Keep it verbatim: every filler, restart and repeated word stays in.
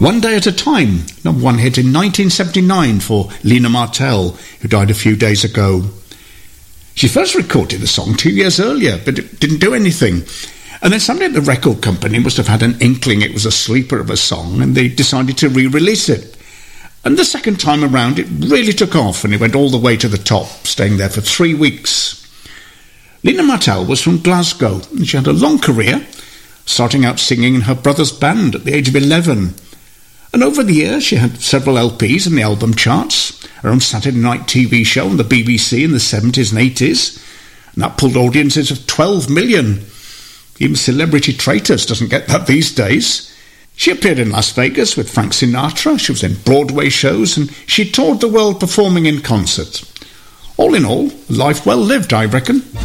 One Day at a Time, number one hit in nineteen seventy-nine for Lena Martell, who died a few days ago. She first recorded the song two years earlier, but it didn't do anything. And then somebody at the record company must have had an inkling it was a sleeper of a song, and they decided to re-release it. And the second time around, it really took off, and it went all the way to the top, staying there for three weeks. Lena Martell was from Glasgow, and she had a long career, starting out singing in her brother's band at the age of eleven. And over the years, she had several L Ps in the album charts, her own Saturday night T V show on the B B C in the seventies and eighties, and that pulled audiences of twelve million. Even Celebrity Traitors doesn't get that these days. She appeared in Las Vegas with Frank Sinatra, she was in Broadway shows, and she toured the world performing in concert. All in all, a life well lived, I reckon.